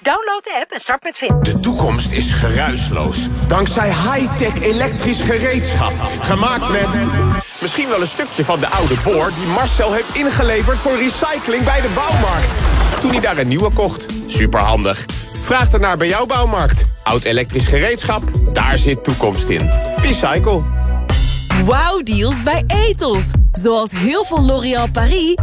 Download de app en start met Vin. De toekomst is geruisloos. Dankzij high-tech elektrisch gereedschap. Gemaakt met misschien wel een stukje van de oude boor die Marcel heeft ingeleverd voor recycling bij de bouwmarkt. Toen hij daar een nieuwe kocht. Superhandig. Vraag ernaar bij jouw bouwmarkt. Oud elektrisch gereedschap, daar zit toekomst in. Recycle. Wow deals bij Ethos. Zoals heel veel L'Oréal Paris